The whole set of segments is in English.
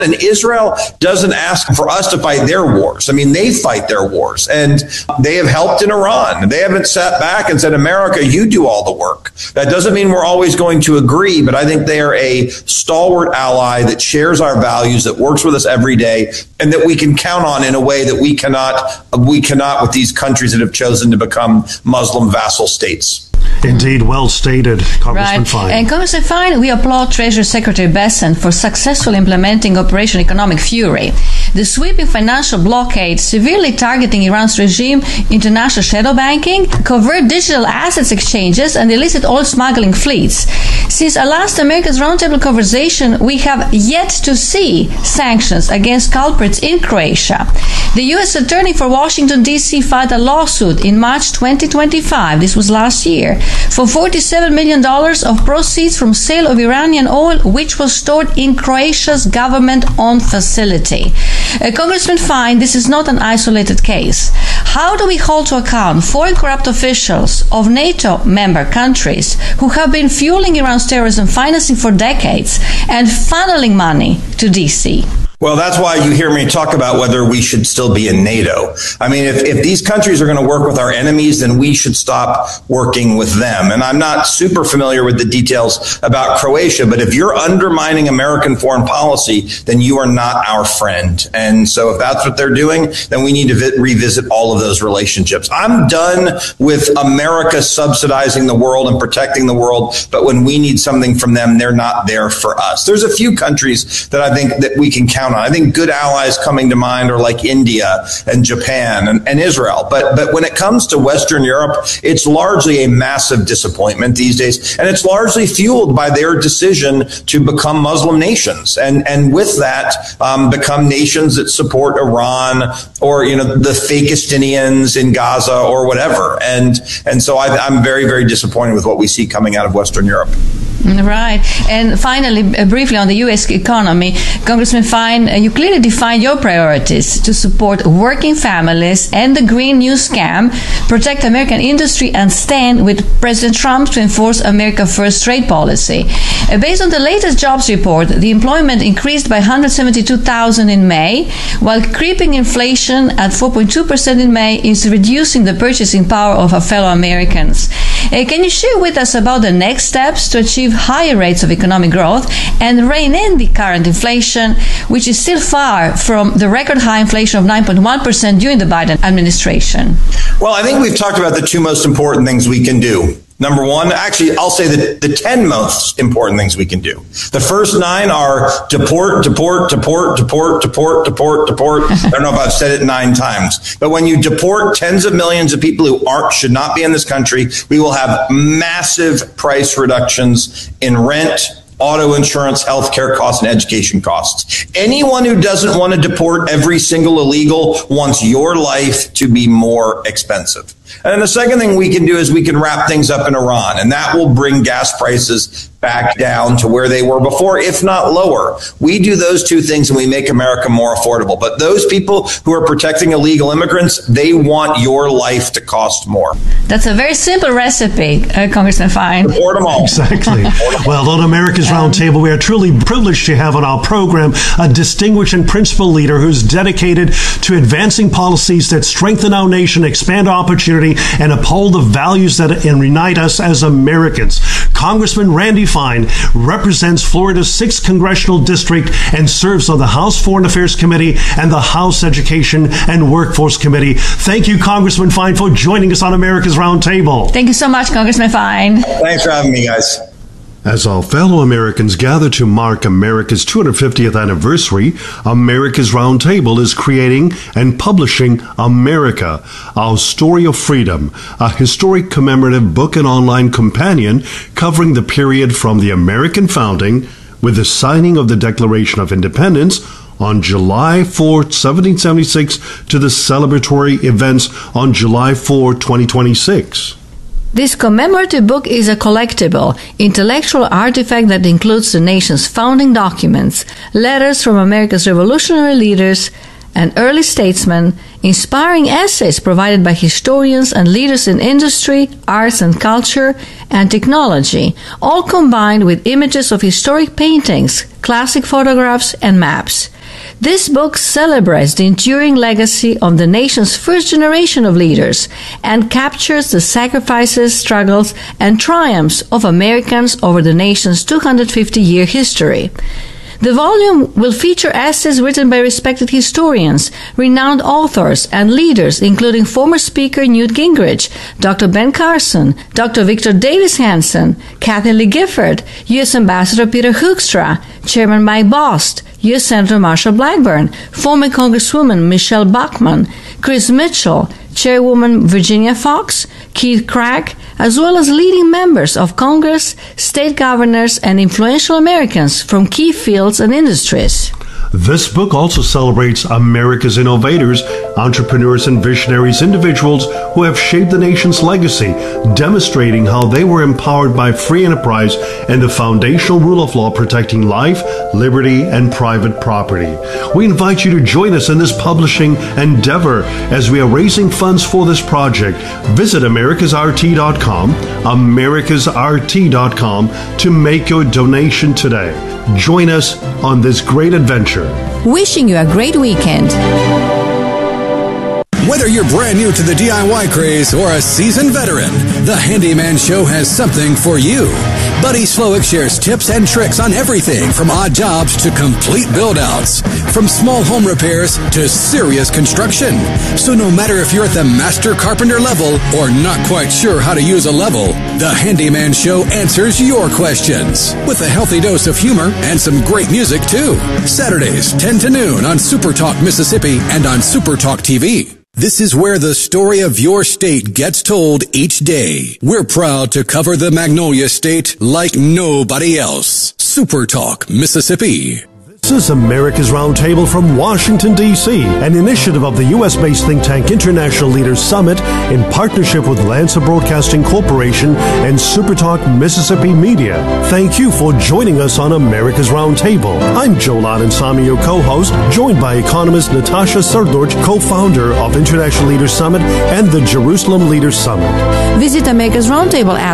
And Israel doesn't ask for us to fight their wars. I mean, they fight their wars, and they have helped in Iran. They haven't sat back and said, America, you do all the work. That doesn't mean we're always going to agree, but I think they are a stalwart ally that shares our values, that works with us every day, and that we can count on in a way that we cannot with these countries that have chosen to become Muslim vassal states. Indeed, well stated, Congressman Fine. And Congressman Fine, we applaud Treasury Secretary Bessent for successfully implementing Operation Economic Fury. The sweeping financial blockade severely targeting Iran's regime, international shadow banking, covert digital assets exchanges, and illicit oil smuggling fleets. Since our last America's Roundtable conversation, we have yet to see sanctions against culprits in Croatia. The U.S. Attorney for Washington, D.C. filed a lawsuit in March 2025, this was last year, for $47 million of proceeds from sale of Iranian oil, which was stored in Croatia's government-owned facility. Congressman Fine, this is not an isolated case. How do we hold to account foreign corrupt officials of NATO member countries who have been fueling Iran's terrorism financing for decades and funneling money to D.C.? Well, that's why you hear me talk about whether we should still be in NATO. I mean, if these countries are going to work with our enemies, then we should stop working with them. And I'm not super familiar with the details about Croatia, but if you're undermining American foreign policy, then you are not our friend. And so if that's what they're doing, then we need to revisit all of those relationships. I'm done with America subsidizing the world and protecting the world, but when we need something from them, they're not there for us. There's a few countries that I think that we can count on. I think good allies coming to mind are like India and Japan and Israel. But when it comes to Western Europe, it's largely a massive disappointment these days. And it's largely fueled by their decision to become Muslim nations. And with that, become nations that support Iran or, the Fakistinians in Gaza or whatever. And so I'm very, very disappointed with what we see coming out of Western Europe. Right. And finally, briefly on the U.S. economy, Congressman Fine, you clearly defined your priorities to support working families and the Green New Scam, protect American industry, and stand with President Trump to enforce America First trade policy. Based on the latest jobs report, the employment increased by 172,000 in May, while creeping inflation at 4.2% in May is reducing the purchasing power of our fellow Americans. Can you share with us about the next steps to achieve higher rates of economic growth and rein in the current inflation, which is still far from the record high inflation of 9.1% during the Biden administration? Well, I think we've talked about the two most important things we can do. Number one, actually, I'll say that the 10 most important things we can do. The first 9 are deport. I don't know if I've said it 9 times, but when you deport tens of millions of people who should not be in this country, we will have massive price reductions in rent, auto insurance, healthcare costs, and education costs. Anyone who doesn't want to deport every single illegal wants your life to be more expensive. And then the second thing we can do is we can wrap things up in Iran, and that will bring gas prices back down to where they were before, if not lower. We do those two things and we make America more affordable. But those people who are protecting illegal immigrants, they want your life to cost more. That's a very simple recipe, Congressman Fine. Support them all. Exactly. Well, on America's Roundtable, we are truly privileged to have on our program a distinguished and principled leader who's dedicated to advancing policies that strengthen our nation, expand our opportunity, and uphold the values that unite us as Americans. Congressman Randy Fine represents Florida's 6th Congressional District and serves on the House Foreign Affairs Committee and the House Education and Workforce Committee. Thank you, Congressman Fine, for joining us on America's Roundtable. Thank you so much, Congressman Fine. Thanks for having me, guys. As our fellow Americans gather to mark America's 250th anniversary, America's Roundtable is creating and publishing America, Our Story of Freedom, a historic commemorative book and online companion covering the period from the American founding with the signing of the Declaration of Independence on July 4, 1776 to the celebratory events on July 4, 2026. This commemorative book is a collectible, intellectual artifact that includes the nation's founding documents, letters from America's revolutionary leaders and early statesmen, inspiring essays provided by historians and leaders in industry, arts and culture, and technology, all combined with images of historic paintings, classic photographs and maps. This book celebrates the enduring legacy of the nation's first generation of leaders and captures the sacrifices, struggles, and triumphs of Americans over the nation's 250-year history. The volume will feature essays written by respected historians, renowned authors, and leaders, including former Speaker Newt Gingrich, Dr. Ben Carson, Dr. Victor Davis Hanson, Kathy Lee Gifford, U.S. Ambassador Peter Hoekstra, Chairman Mike Bost, U.S. Senator Marsha Blackburn, former Congresswoman Michelle Bachmann, Chris Mitchell, Chairwoman Virginia Foxx, Keith Krag, as well as leading members of Congress, state governors, and influential Americans from key fields and industries. This book also celebrates America's innovators, entrepreneurs, and visionaries, individuals who have shaped the nation's legacy, demonstrating how they were empowered by free enterprise and the foundational rule of law protecting life, liberty, and private property. We invite you to join us in this publishing endeavor as we are raising funds for this project. Visit americasrt.com, americasrt.com to make your donation today. Join us on this great adventure. Wishing you a great weekend. Whether you're brand new to the DIY craze or a seasoned veteran, the Handyman Show has something for you. Buddy Slowick shares tips and tricks on everything from odd jobs to complete build-outs, from small home repairs to serious construction. So no matter if you're at the master carpenter level or not quite sure how to use a level, the Handyman Show answers your questions with a healthy dose of humor and some great music too. Saturdays, 10 to noon on Super Talk Mississippi and on Super Talk TV. This is where the story of your state gets told each day. We're proud to cover the Magnolia State like nobody else. Super Talk Mississippi. This is America's Roundtable from Washington, D.C., an initiative of the U.S.-based think tank International Leaders Summit in partnership with Lancer Broadcasting Corporation and SuperTalk Mississippi Media. Thank you for joining us on America's Roundtable. I'm Joel Anand, your co-host, joined by economist Natasha Srdoc, co-founder of International Leaders Summit and the Jerusalem Leaders Summit. Visit America's Roundtable at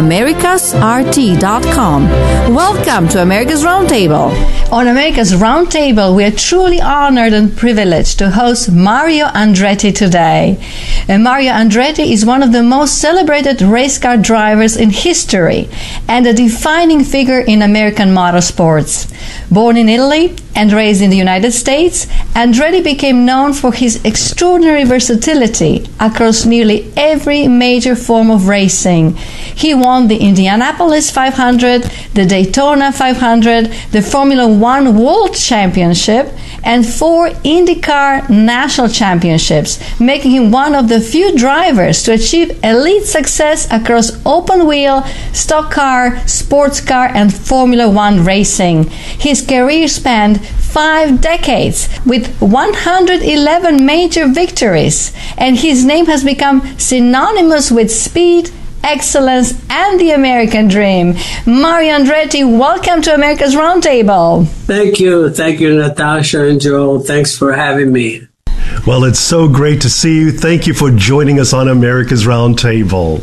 americasrt.com. Welcome to America's Roundtable. On America's Roundtable, we are truly honored and privileged to host Mario Andretti today. Mario Andretti is one of the most celebrated race car drivers in history and a defining figure in American motorsports. Born in Italy and raised in the United States, Andretti became known for his extraordinary versatility across nearly every major form of racing. He won the Indianapolis 500, the Daytona 500, the Formula One World Championship, and 4 IndyCar National Championships, making him one of the few drivers to achieve elite success across open-wheel, stock car, sports car, and Formula One racing. His career spanned 5 decades with 111 major victories, and his name has become synonymous with speed, excellence, and the American dream. Mario Andretti, welcome to America's Roundtable. Thank you, Natasha and Joel. Thanks for having me. Well, it's so great to see you. Thank you for joining us on America's Roundtable.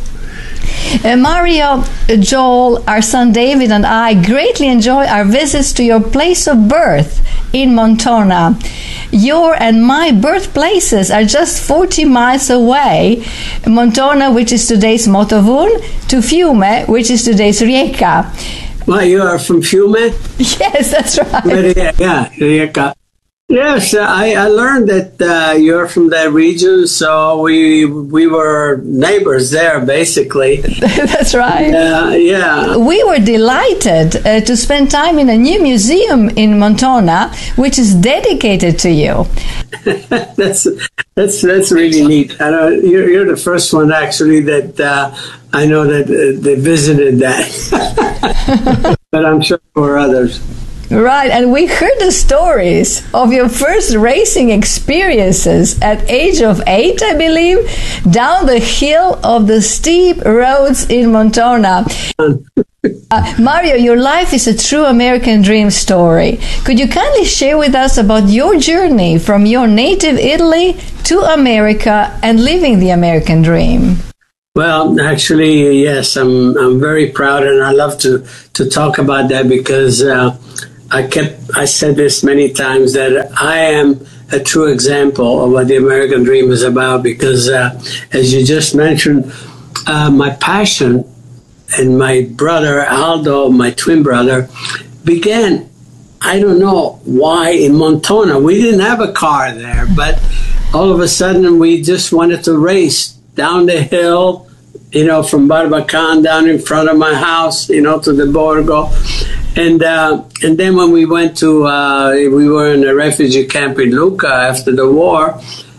Mario, Joel, our son David, and I greatly enjoy our visits to your place of birth in Montana. Your and my birthplaces are just 40 miles away. Montana, which is today's Motovun, to Fiume, which is today's Rijeka. Well, you are from Fiume? Yes, that's right. Yeah, Rijeka. Yes, I learned that you're from that region, so we were neighbors there, basically. That's right. Yeah. We were delighted to spend time in a new museum in Montana, which is dedicated to you. That's really neat. You're the first one, actually, that I know that they visited that. But I'm sure there were others. Right, and we heard the stories of your first racing experiences at age of 8, I believe, down the hill of the steep roads in Montana. Mario, your life is a true American dream story. Could you kindly share with us about your journey from your native Italy to America and living the American dream? Well, actually, yes, I'm very proud, and I love to talk about that because I said this many times, that I am a true example of what the American dream is about, because as you just mentioned, my passion and my brother Aldo, my twin brother, began, I don't know why, in Montana. We didn't have a car there, but all of a sudden we just wanted to race down the hill, from Barbacan down in front of my house, to the Borgo. And then when we went to, we were in a refugee camp in Lucca after the war,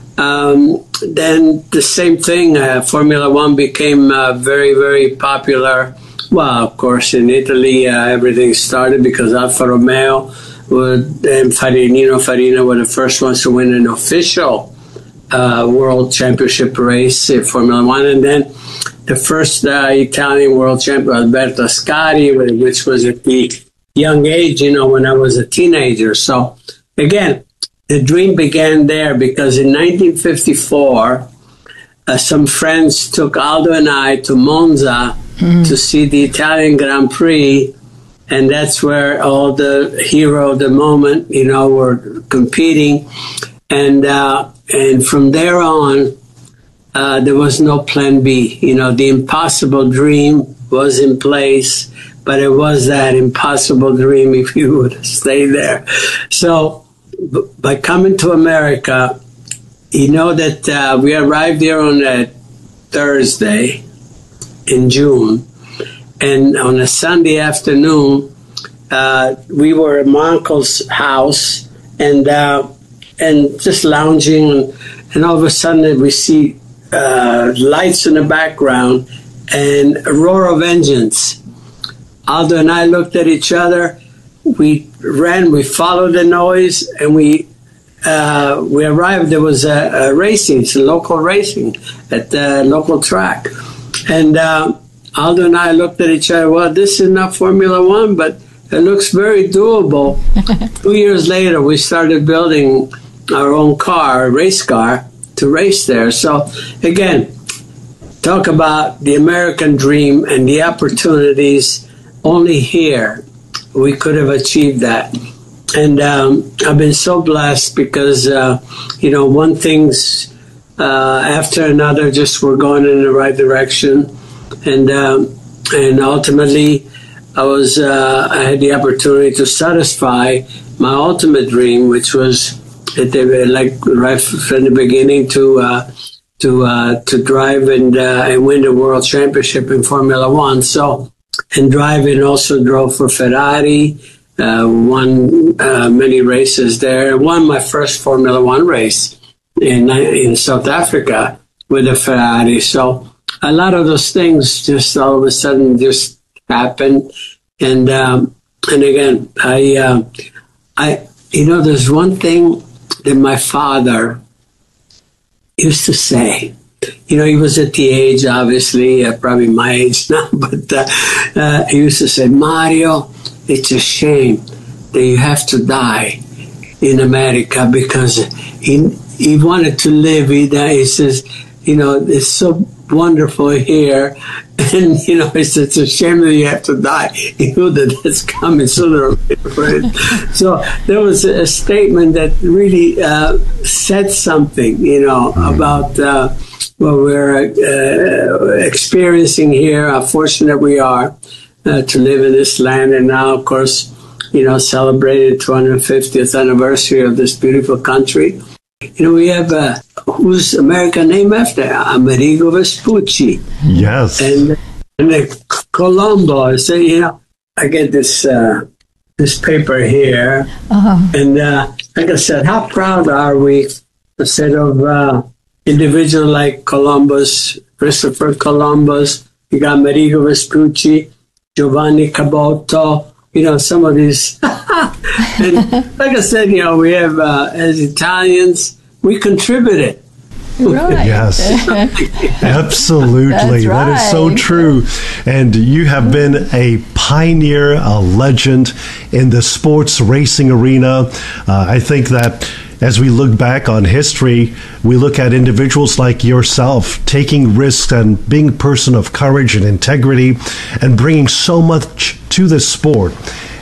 then the same thing, Formula One became very, very popular. Well, of course, in Italy, everything started because Alfa Romeo and Farina were the first ones to win an official world championship race in Formula One. And then the first Italian world champion, Alberto Ascari, which was at the young age, when I was a teenager. So, again, the dream began there because in 1954, some friends took Aldo and I to Monza to see the Italian Grand Prix, and that's where all the hero of the moment, were competing. And from there on, there was no plan B. The impossible dream was in place, but it was that impossible dream if you would stay there. So by coming to America, that we arrived there on a Thursday in June, and on a Sunday afternoon, we were at my uncle's house and just lounging, and all of a sudden we see lights in the background and a roar of engines. Aldo and I looked at each other. We ran. We followed the noise, and we arrived. There was a local racing at the local track, and Aldo and I looked at each other. Well, this is not Formula One, but it looks very doable. 2 years later, we started building our own car, a race car, to race there. So again, talk about the American dream and the opportunities. Only here we could have achieved that. And I've been so blessed because, one thing's after another, just we're going in the right direction. And ultimately, I had the opportunity to satisfy my ultimate dream, which was right from the beginning to drive and win the world championship in Formula One. So, and driving, also drove for Ferrari, won many races there. Won my first Formula One race in South Africa with a Ferrari. So a lot of those things just all of a sudden just happened. And again, there's one thing that my father used to say. He was at the age, obviously, probably my age now, but he used to say, Mario, it's a shame that you have to die in America, because he wanted to live. He says, it's so wonderful here, and it's a shame that you have to die. He knew that that's coming sooner or later. So there was a statement that really said something, about what we're experiencing here. How fortunate we are to live in this land, and now, of course, celebrated 250th anniversary of this beautiful country. We have whose American name after? Amerigo Vespucci. Yes. And Colombo. So, I get this paper here. And like I said, how proud are we, instead of individuals like Columbus, Christopher Columbus, you got Amerigo Vespucci, Giovanni Caboto, some of these. And like I said, we have, as Italians, we contributed. Right. Yes, absolutely. Right. That is so true. And you have been a pioneer, a legend in the sports racing arena. I think that as we look back on history, we look at individuals like yourself taking risks and being a person of courage and integrity and bringing so much to the sport.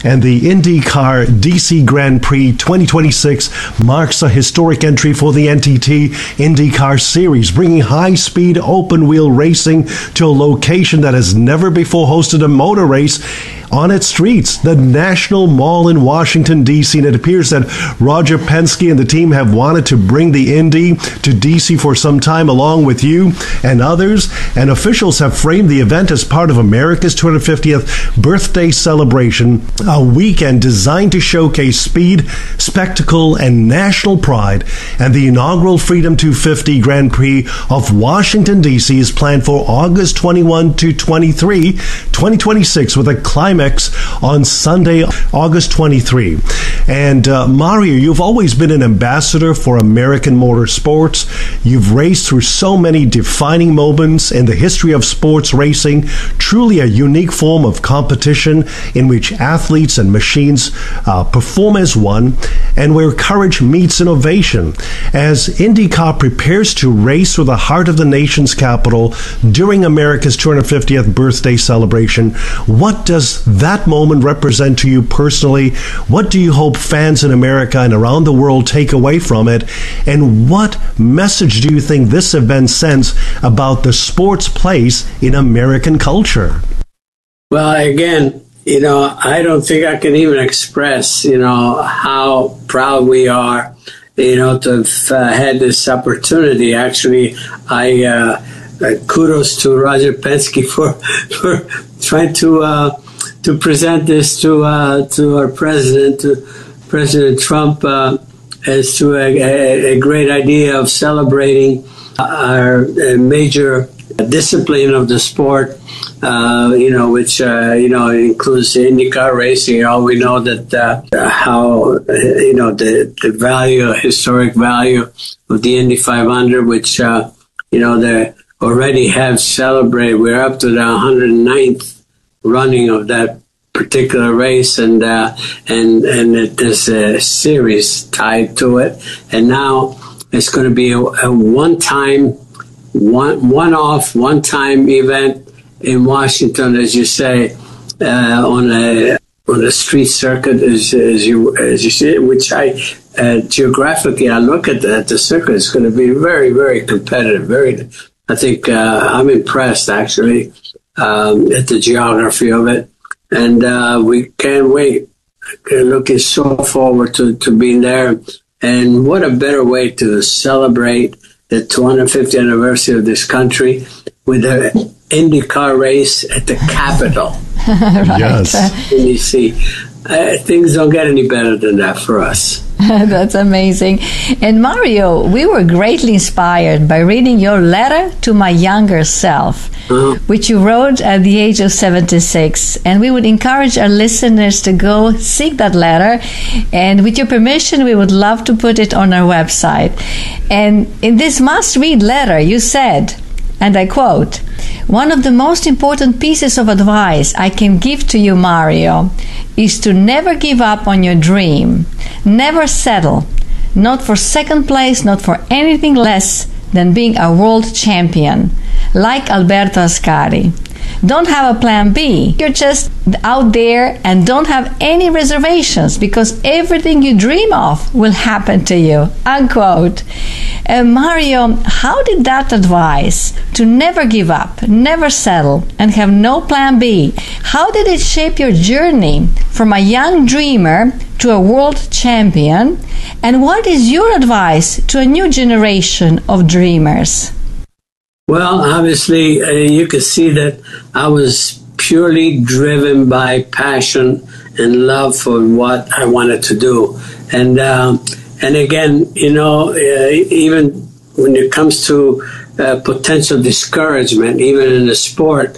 And the IndyCar DC Grand Prix 2026 marks a historic entry for the NTT IndyCar Series, bringing high-speed open-wheel racing to a location that has never before hosted a motor race on its streets, the National Mall in Washington, D.C. And it appears that Roger Penske and the team have wanted to bring the Indy to D.C. for some time, along with you and others. And officials have framed the event as part of America's 250th birthday celebration, a weekend designed to showcase speed, spectacle, and national pride. And the inaugural Freedom 250 Grand Prix of Washington, D.C. is planned for August 21 to 23, 2026, with a climax on Sunday, August 23. And Mario, you've always been an ambassador for American motorsports. You've raced through so many defining moments in the history of sports racing, truly a unique form of competition in which athletes and machines perform as one, and where courage meets innovation. As IndyCar prepares to race through the heart of the nation's capital during America's 250th birthday celebration, what does that moment represent to you personally? What do you hope fans in America and around the world take away from it? And what message do you think this event sends about the sport's place in American culture? Well, again, I don't think I can even express, how proud we are, to have had this opportunity. Actually, I kudos to Roger Penske for trying to present this to our president, to President Trump, as to a great idea of celebrating our major discipline of the sport, which includes IndyCar racing. We know that how the value, historic value of the Indy 500, which they already have celebrated. We're up to the 109th running of that particular race, and there's a series tied to it, and now it's going to be a one-time event in Washington, as you say, on a street circuit, as you see, which geographically I look at the circuit. It's going to be very, very competitive. I think I'm impressed actually at the geography of it, and we can't wait. Looking so forward to being there, and what a better way to celebrate the 250th anniversary of this country with an IndyCar race at the Capitol. Right. Yes. And you see, things don't get any better than that for us. That's amazing. And Mario, we were greatly inspired by reading your letter to my younger self, which you wrote at the age of 76. And we would encourage our listeners to go seek that letter. And with your permission, we would love to put it on our website. And in this must-read letter, you said, and I quote, "One of the most important pieces of advice I can give to you, Mario, is to never give up on your dream. Never settle, not for second place, not for anything less than being a world champion, like Alberto Ascari. Don't have a plan B. You're just out there and don't have any reservations because everything you dream of will happen to you." Unquote. Mario, how did that advice to never give up, never settle, and have no plan B, how did it shape your journey from a young dreamer to a world champion? And what is your advice to a new generation of dreamers? Well, obviously, you could see that I was purely driven by passion and love for what I wanted to do. And again, even when it comes to potential discouragement, even in the sport,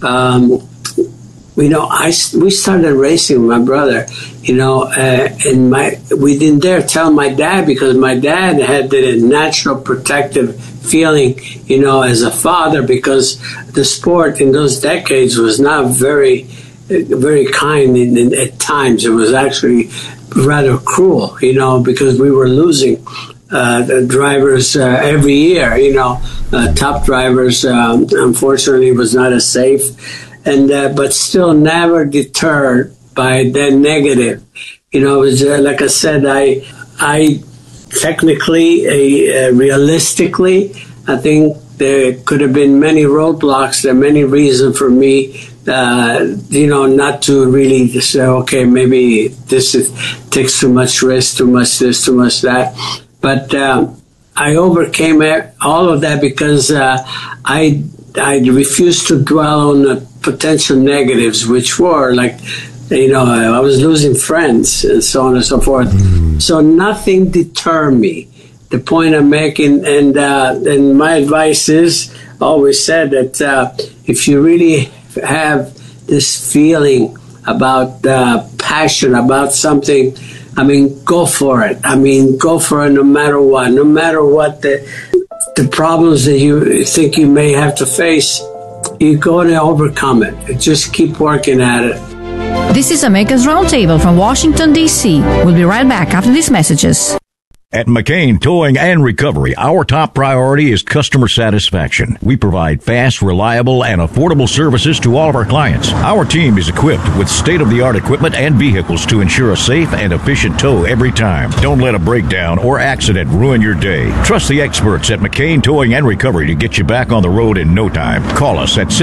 we started racing with my brother, and we didn't dare tell my dad because my dad had the natural protective feeling, as a father, because the sport in those decades was not very, very kind at times. It was actually rather cruel, because we were losing the drivers every year, top drivers. Unfortunately, was not as safe, and but still never deterred by that negative. You know, it was, like I said, I technically, realistically, I think there could have been many roadblocks. There are many reasons for me, not to really say, okay, maybe takes too much risk, too much this, too much that. But I overcame all of that because I refused to dwell on the potential negatives, which were like, I was losing friends and so on and so forth. So nothing deterred me. The point I'm making, and my advice is, always said that if you really have this feeling about passion about something, I mean, go for it. I mean, go for it no matter what. No matter what the problems that you think you may have to face, you're going to overcome it. Just keep working at it. This is America's Roundtable from Washington, D.C. We'll be right back after these messages. At McCain Towing and Recovery, our top priority is customer satisfaction. We provide fast, reliable, and affordable services to all of our clients. Our team is equipped with state-of-the-art equipment and vehicles to ensure a safe and efficient tow every time. Don't let a breakdown or accident ruin your day. Trust the experts at McCain Towing and Recovery to get you back on the road in no time. Call us at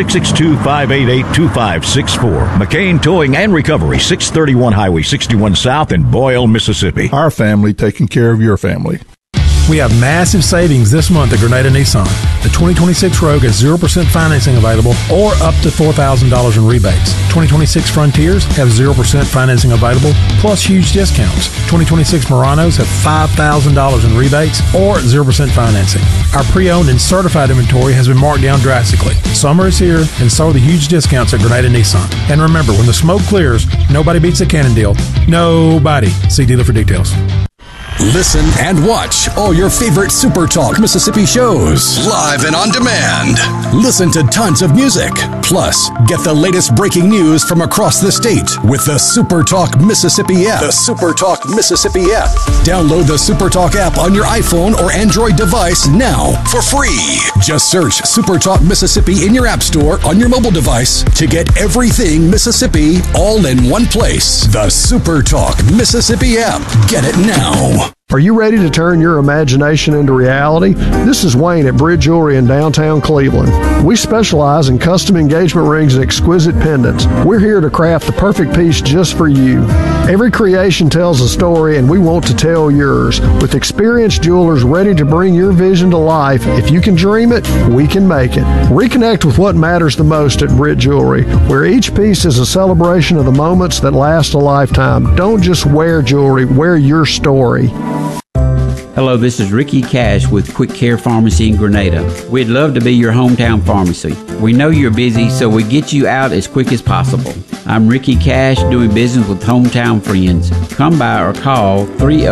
662-588-2564. McCain Towing and Recovery, 631 Highway 61 South in Boyle, Mississippi. Our family taking care of your family. We have massive savings this month at Grenada Nissan. The 2026 Rogue has 0% financing available or up to $4,000 in rebates. 2026 Frontiers have 0% financing available plus huge discounts. 2026 Muranos have $5,000 in rebates or 0% financing. Our pre-owned and certified inventory has been marked down drastically. Summer is here and so are the huge discounts at Grenada Nissan. And remember, when the smoke clears, nobody beats a Cannon deal. Nobody. See dealer for details. Listen and watch all your favorite Super Talk Mississippi shows live and on demand. Listen to tons of music. Plus, get the latest breaking news from across the state with the Super Talk Mississippi app. The Super Talk Mississippi app. Download the Super Talk app on your iPhone or Android device now for free. Just search Super Talk Mississippi in your app store on your mobile device to get everything Mississippi all in one place. The Super Talk Mississippi app. Get it now. Are you ready to turn your imagination into reality? This is Wayne at Brit Jewelry in downtown Cleveland. We specialize in custom engagement rings and exquisite pendants. We're here to craft the perfect piece just for you. Every creation tells a story, and we want to tell yours. With experienced jewelers ready to bring your vision to life, if you can dream it, we can make it. Reconnect with what matters the most at Brit Jewelry, where each piece is a celebration of the moments that last a lifetime. Don't just wear jewelry, wear your story. Hello, this is Ricky Cash with Quick Care Pharmacy in Grenada. We'd love to be your hometown pharmacy. We know you're busy, so we get you out as quick as possible. I'm Ricky Cash, doing business with hometown friends. Come by or call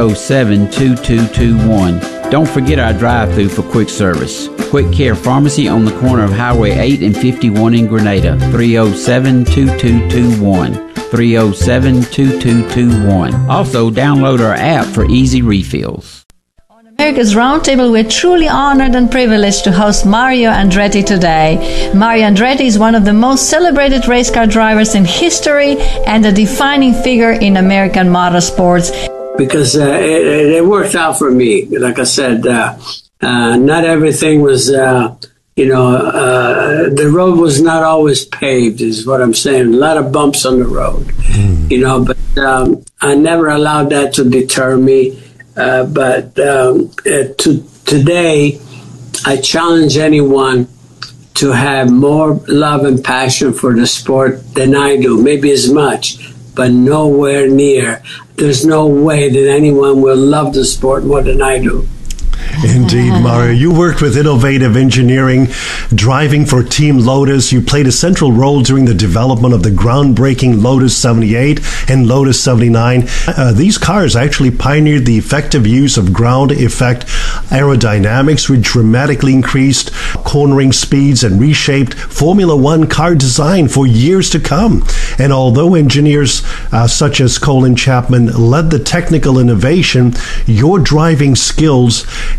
307-2221. Don't forget our drive-thru for quick service. Quick Care Pharmacy on the corner of Highway 8 and 51 in Grenada. 307-2221. 307-2221. Also, download our app for easy refills. America's Roundtable, we're truly honored and privileged to host Mario Andretti today. Mario Andretti is one of the most celebrated race car drivers in history and a defining figure in American motorsports. Because it worked out for me. Like I said, not everything was, the road was not always paved, is what I'm saying. A lot of bumps on the road, but I never allowed that to deter me. Today, I challenge anyone to have more love and passion for the sport than I do. Maybe as much, but nowhere near. There's no way that anyone will love the sport more than I do. Indeed, Mario. You worked with innovative engineering, driving for Team Lotus. You played a central role during the development of the groundbreaking Lotus 78 and Lotus 79. These cars actually pioneered the effective use of ground effect aerodynamics, which dramatically increased cornering speeds and reshaped Formula One car design for years to come. And although engineers such as Colin Chapman led the technical innovation, your driving skills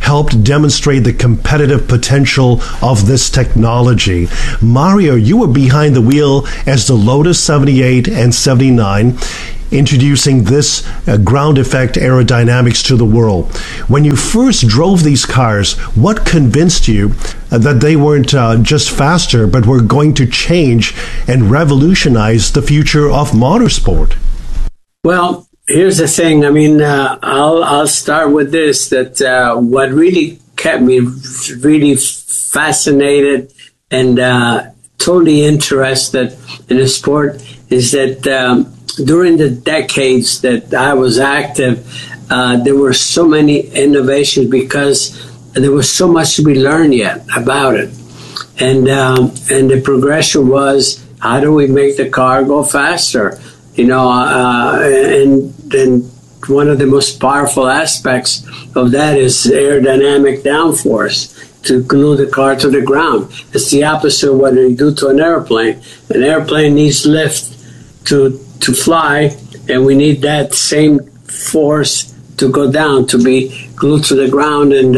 helped demonstrate the competitive potential of this technology. Mario, you were behind the wheel as the Lotus 78 and 79, introducing this ground effect aerodynamics to the world. When you first drove these cars, what convinced you that they weren't just faster, but were going to change and revolutionize the future of motorsport? Well, here's the thing. I mean, I'll start with this, that what really kept me really fascinated and totally interested in the sport is that during the decades that I was active, there were so many innovations because there was so much to be learned yet about it. And the progression was, how do we make the car go faster? You know, and one of the most powerful aspects of that is aerodynamic downforce, to glue the car to the ground. It's the opposite of what you do to an airplane. An airplane needs lift to fly, and we need that same force to go down, to be glued to the ground. And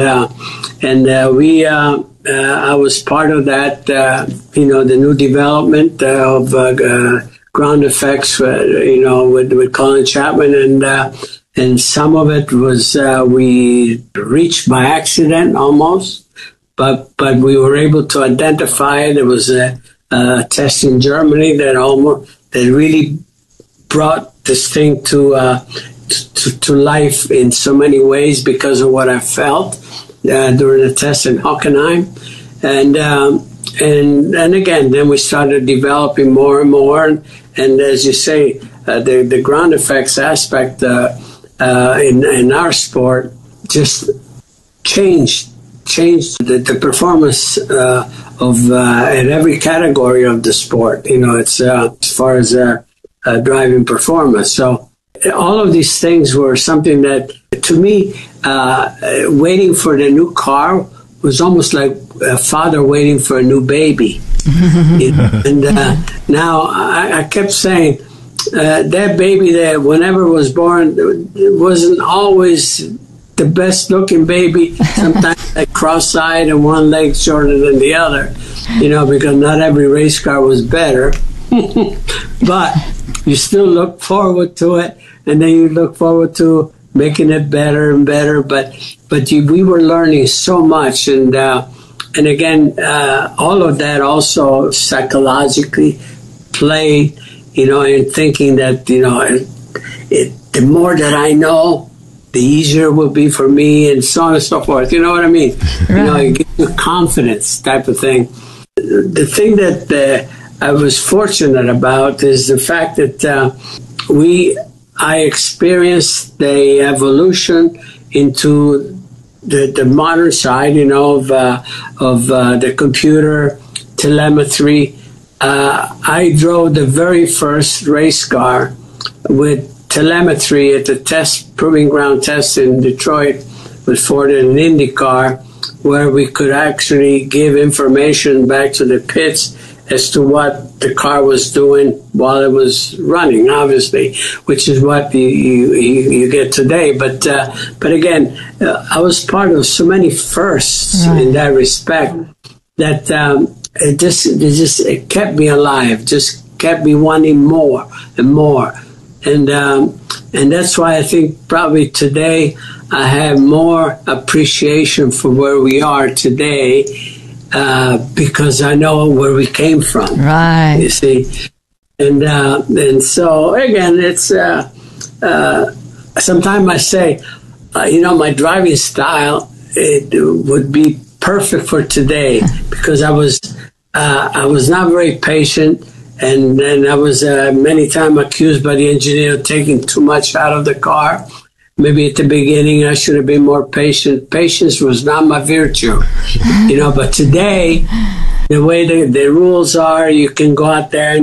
I was part of that, the new development of ground effects, with Colin Chapman, and some of it was we reached by accident almost, but we were able to identify it. There was a test in Germany that really brought this thing to life in so many ways because of what I felt during the test in Hockenheim, and again, then we started developing more and more, and as you say, the ground effects aspect in our sport just changed the performance of in every category of the sport. You know, it's as far as driving performance. So all of these things were something that, to me, waiting for the new car was almost like a father waiting for a new baby. And now I kept saying, that baby that whenever was born, it wasn't always the best looking baby. Sometimes like cross-eyed and one leg shorter than the other, because not every race car was better. But you still look forward to it, and then you look forward to making it better and better. But we were learning so much, and again, all of that also psychologically played, in thinking that the more that I know, the easier it will be for me, and so on and so forth. You know what I mean? Right. You get the confidence type of thing. The thing that I was fortunate about is the fact that I experienced the evolution into the modern side, of the computer telemetry. I drove the very first race car with telemetry at the proving ground test in Detroit with Ford and IndyCar, where we could actually give information back to the pits as to what the car was doing while it was running, obviously, which is what you get today. But again, I was part of so many firsts in that respect that it kept me alive, just kept me wanting more and more. And that's why I think probably today I have more appreciation for where we are today, because I know where we came from. Right. You see, and so again, it's sometimes I say, my driving style, it would be perfect for today, because I was not very patient. And then I was many times accused by the engineer of taking too much out of the car. Maybe at the beginning I should have been more patient. Patience was not my virtue, but today, the way the rules are, you can go out there and